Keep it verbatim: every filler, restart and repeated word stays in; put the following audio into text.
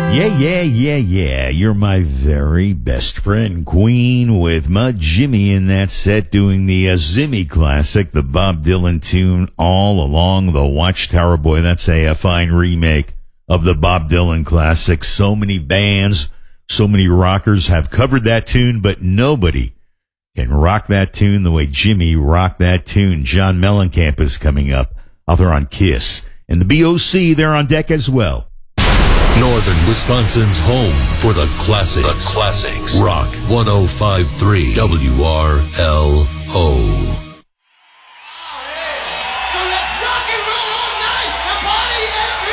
Yeah, yeah, yeah, yeah. You're my very best friend, Queen, with Mud Jimmy in that set doing the uh, Zimmy classic, the Bob Dylan tune, All Along the Watchtower. Boy, that's a, a fine remake of the Bob Dylan classic. So many bands, so many rockers have covered that tune, but nobody can rock that tune the way Jimmy rocked that tune. John Mellencamp is coming up. Out there on KISS. And the B O C, they're on deck as well. Northern Wisconsin's home for the classics. The classics. Rock one oh five point three W R L O.